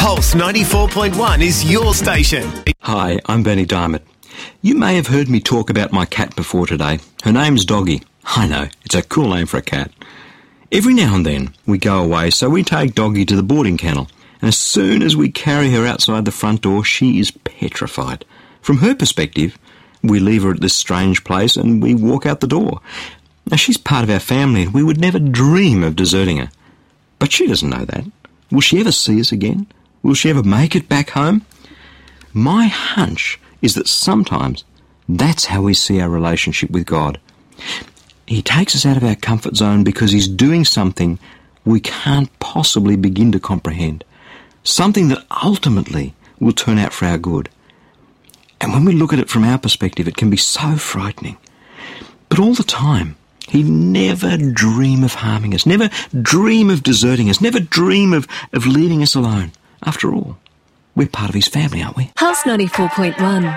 Pulse 94.1 is your station. Hi, I'm Bernie Diamond. You may have heard me talk about my cat before today. Her name's Doggy. I know, it's a cool name for a cat. Every now and then we go away, so we take Doggy to the boarding kennel. And as soon as we carry her outside the front door, she is petrified. From her perspective, we leave her at this strange place and we walk out the door. Now, she's part of our family and we would never dream of deserting her. But she doesn't know that. Will she ever see us again? Will she ever make it back home? My hunch is that sometimes that's how we see our relationship with God. He takes us out of our comfort zone because he's doing something we can't possibly begin to comprehend. Something that ultimately will turn out for our good. And when we look at it from our perspective, it can be so frightening. But all the time, he'd never dream of harming us, never dream of deserting us, never dream of leaving us alone. After all, we're part of his family, aren't we? Pulse 94.1.